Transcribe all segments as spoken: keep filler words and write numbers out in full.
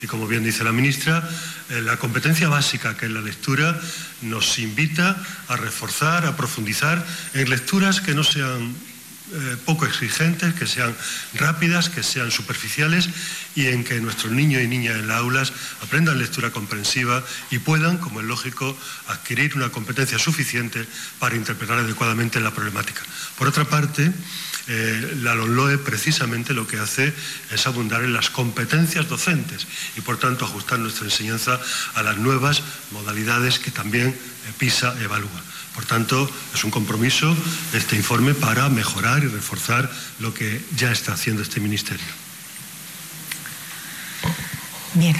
Y como bien dice la ministra, eh, la competencia básica, que es la lectura, nos invita a reforzar, a profundizar en lecturas que no sean eh, poco exigentes, que sean rápidas, que sean superficiales y en que nuestros niños y niñas en las aulas aprendan lectura comprensiva y puedan, como es lógico, adquirir una competencia suficiente para interpretar adecuadamente la problemática. Por otra parte, Eh, la LOMLOE precisamente lo que hace es abundar en las competencias docentes y, por tanto, ajustar nuestra enseñanza a las nuevas modalidades que también eh, PISA evalúa. Por tanto, es un compromiso este informe para mejorar y reforzar lo que ya está haciendo este Ministerio. Bien.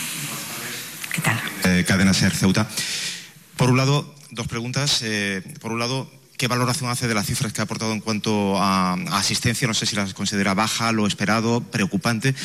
¿Qué tal? Eh, Cadena SER Ceuta. Por un lado, dos preguntas. Eh, por un lado, ¿qué valoración hace de las cifras que ha aportado en cuanto a, a asistencia? No sé si las considera baja, lo esperado, preocupante.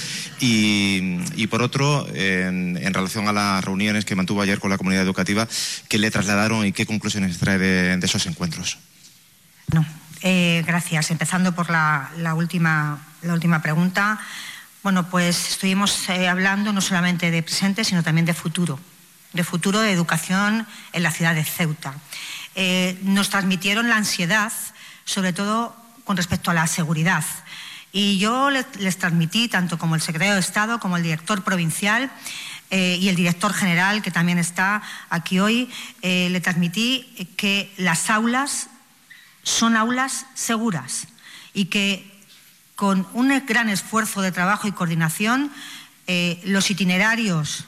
Y, y por otro, en, en relación a las reuniones que mantuvo ayer con la comunidad educativa, ¿qué le trasladaron y qué conclusiones trae de, de esos encuentros? No, eh, gracias. Empezando por la, la, última, la última pregunta. Bueno, pues estuvimos eh, hablando no solamente de presente, sino también de futuro. De futuro de educación en la ciudad de Ceuta. Eh, nos transmitieron la ansiedad, sobre todo con respecto a la seguridad. Y yo les, les transmití, tanto como el secretario de Estado, como el director provincial eh, y el director general, que también está aquí hoy, eh, le transmití que las aulas son aulas seguras y que con un gran esfuerzo de trabajo y coordinación, eh, los itinerarios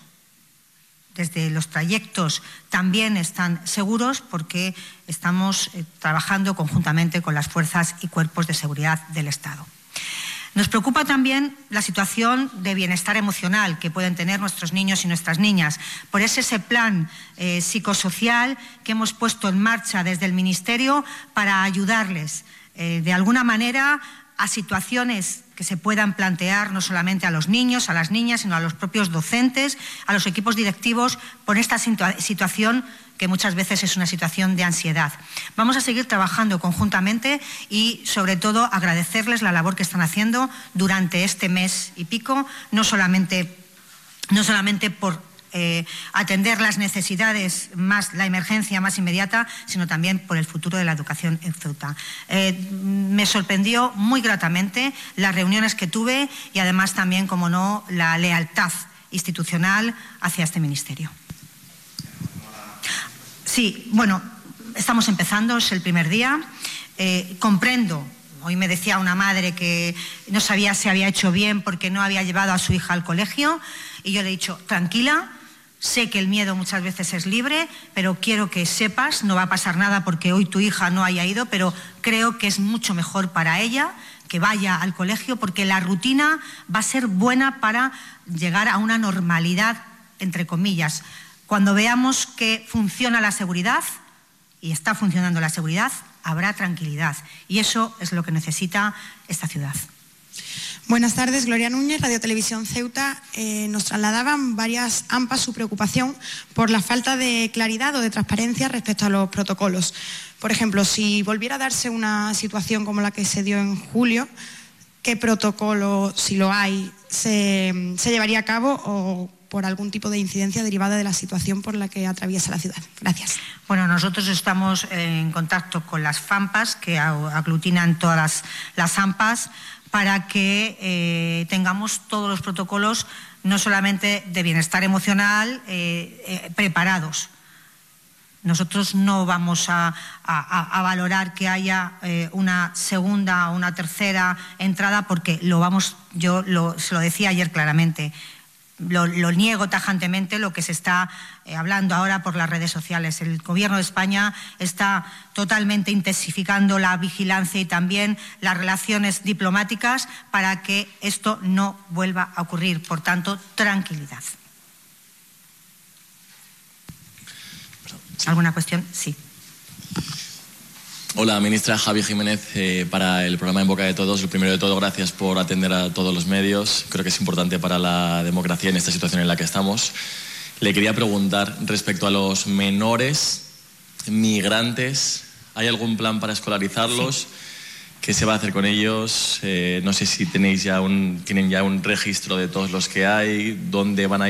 desde los trayectos también están seguros porque estamos eh, trabajando conjuntamente con las fuerzas y cuerpos de seguridad del Estado. Nos preocupa también la situación de bienestar emocional que pueden tener nuestros niños y nuestras niñas. Por eso ese plan eh, psicosocial que hemos puesto en marcha desde el Ministerio para ayudarles eh, de alguna manera a situaciones que se puedan plantear no solamente a los niños, a las niñas, sino a los propios docentes, a los equipos directivos, por esta situa- situación que muchas veces es una situación de ansiedad. Vamos a seguir trabajando conjuntamente y, sobre todo, agradecerles la labor que están haciendo durante este mes y pico, no solamente, no solamente por Eh, atender las necesidades, más la emergencia más inmediata, sino también por el futuro de la educación en Ceuta. Eh, me sorprendió muy gratamente las reuniones que tuve y además también, como no, la lealtad institucional hacia este Ministerio. Sí, bueno, estamos empezando, es el primer día. Eh, comprendo. Hoy me decía una madre que no sabía si había hecho bien porque no había llevado a su hija al colegio y yo le he dicho, tranquila, sé que el miedo muchas veces es libre, pero quiero que sepas, no va a pasar nada porque hoy tu hija no haya ido, pero creo que es mucho mejor para ella que vaya al colegio porque la rutina va a ser buena para llegar a una normalidad, entre comillas. Cuando veamos que funciona la seguridad, y está funcionando la seguridad, habrá tranquilidad. Y eso es lo que necesita esta ciudad. Buenas tardes, Gloria Núñez, Radio Televisión Ceuta. Eh, nos trasladaban varias A M P A su preocupación por la falta de claridad o de transparencia respecto a los protocolos. Por ejemplo, si volviera a darse una situación como la que se dio en julio, ¿qué protocolo, si lo hay, se, se llevaría a cabo o por algún tipo de incidencia derivada de la situación por la que atraviesa la ciudad? Gracias. Bueno, nosotros estamos en contacto con las FAMPAs, que aglutinan todas las, las A M P As, para que eh, tengamos todos los protocolos, no solamente de bienestar emocional, eh, eh, preparados. Nosotros no vamos a, a, a valorar que haya eh, una segunda o una tercera entrada porque lo vamos, yo lo, se lo decía ayer claramente, Lo, lo niego tajantemente lo que se está eh, hablando ahora por las redes sociales. El Gobierno de España está totalmente intensificando la vigilancia y también las relaciones diplomáticas para que esto no vuelva a ocurrir. Por tanto, tranquilidad. ¿Alguna cuestión? Sí. Hola, ministra. Javi Jiménez, eh, para el programa En Boca de Todos. Lo primero de todo, gracias por atender a todos los medios. Creo que es importante para la democracia en esta situación en la que estamos. Le quería preguntar respecto a los menores migrantes, ¿hay algún plan para escolarizarlos? Sí. ¿Qué se va a hacer con ellos? Eh, no sé si tenéis ya un, tienen ya un registro de todos los que hay, dónde van a ir.